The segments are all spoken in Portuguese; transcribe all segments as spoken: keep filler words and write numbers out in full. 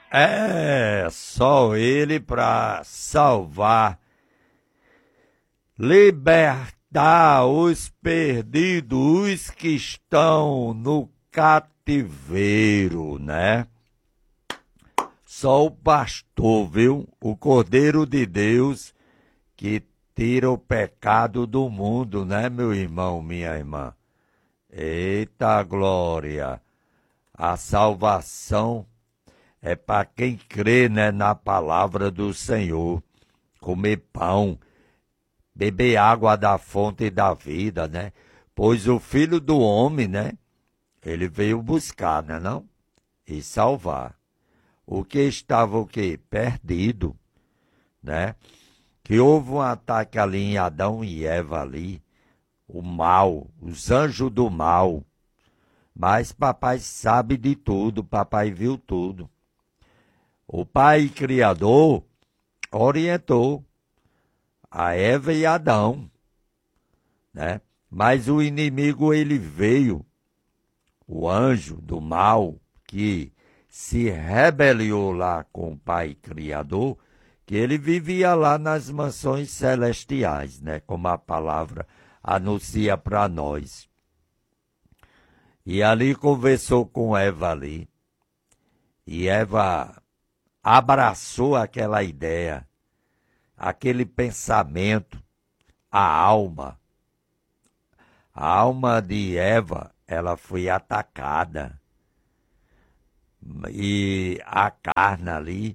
É só ele para salvar, libertar os perdidos, os que estão no cativeiro, né? Só o pastor, viu? O Cordeiro de Deus que tira o pecado do mundo, né, meu irmão, minha irmã? Eita glória! A salvação é para quem crê, né, na palavra do Senhor. Comer pão, beber água da fonte da vida, né? Pois o Filho do Homem, né, ele veio buscar, né, não? E salvar o que estava o quê? Perdido, né? Que houve um ataque ali em Adão e Eva ali, o mal, os anjos do mal. Mas papai sabe de tudo, papai viu tudo. O Pai Criador orientou a Eva e Adão, né? Mas o inimigo, ele veio, o anjo do mal, que se rebeliou lá com o Pai Criador, que ele vivia lá nas mansões celestiais, né? Como a palavra anuncia para nós. E ali conversou com Eva ali. E Eva abraçou aquela ideia, aquele pensamento, a alma. A alma de Eva, ela foi atacada. E a carne ali,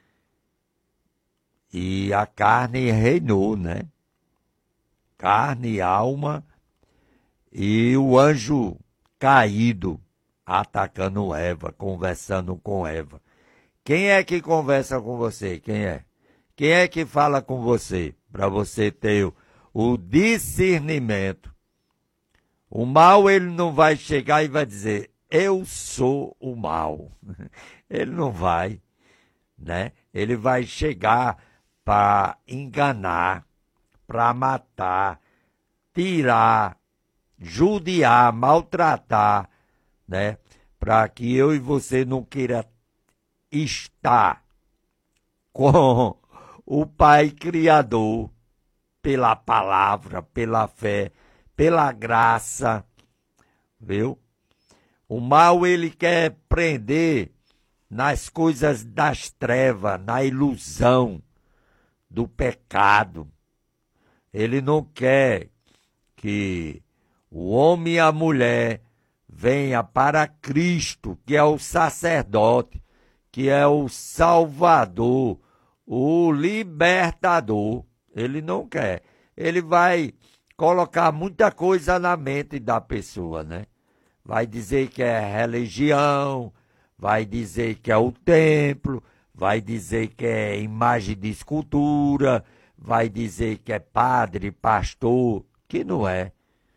e a carne reinou, né? Carne, alma, e o anjo caído atacando Eva, conversando com Eva. Quem é que conversa com você? Quem é? Quem é que fala com você? Para você ter o, o discernimento. O mal, ele não vai chegar e vai dizer, eu sou o mal. Ele não vai, né? Ele vai chegar para enganar, para matar, tirar, judiar, maltratar, né? Para que eu e você não queira estar com o Pai Criador pela palavra, pela fé, pela graça, viu? O mal, ele quer prender nas coisas das trevas, na ilusão do pecado. Ele não quer que o homem e a mulher venha para Cristo, que é o sacerdote, que é o Salvador, o libertador. Ele não quer. Ele vai colocar muita coisa na mente da pessoa, né? Vai dizer que é religião, vai dizer que é o templo, vai dizer que é imagem de escultura, vai dizer que é padre, pastor, que não é.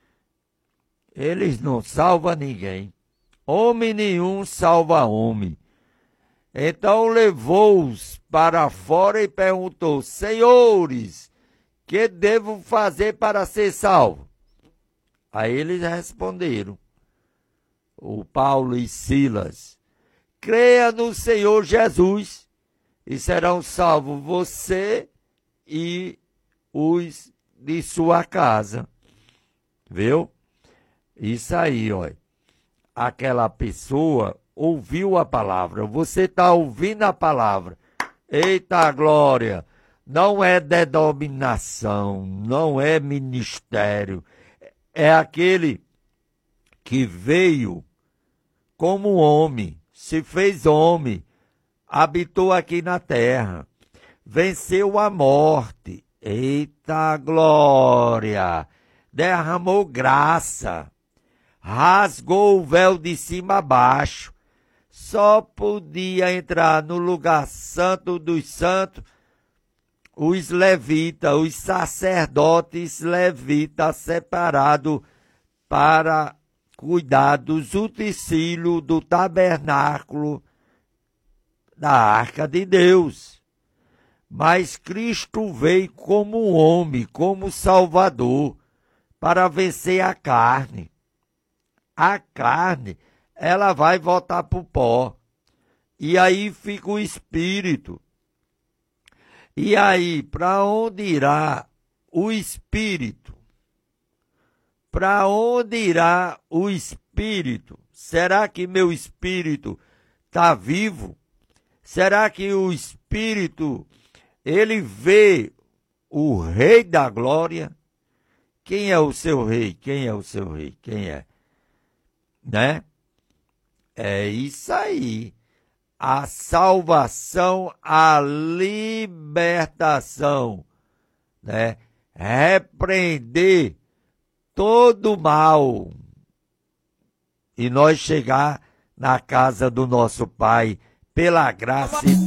Eles não salvam ninguém. Homem nenhum salva homem. Então levou-os para fora e perguntou, senhores, que devo fazer para ser salvo? Aí eles responderam, o Paulo e Silas, creia no Senhor Jesus e serão salvos você e os de sua casa. Viu? Isso aí, ó. Aquela pessoa ouviu a palavra. Você está ouvindo a palavra. Eita glória! Não é denominação, não é ministério. É aquele que veio como homem, se fez homem, habitou aqui na terra, venceu a morte. Eita glória! Derramou graça, rasgou o véu de cima a baixo. Só podia entrar no lugar santo dos santos os levitas, os sacerdotes levitas separados para cuidar dos utensílios do tabernáculo da arca de Deus. Mas Cristo veio como homem, como Salvador, para vencer a carne. A carne, ela vai voltar para o pó. E aí fica o espírito. E aí, para onde irá o espírito? Para onde irá o espírito? Será que meu espírito está vivo? Será que o espírito, ele vê o Rei da Glória? Quem é o seu rei? Quem é o seu rei? Quem é? Né? É isso aí. A salvação, a libertação, né? Repreender todo mal e nós chegar na casa do nosso Pai pela graça e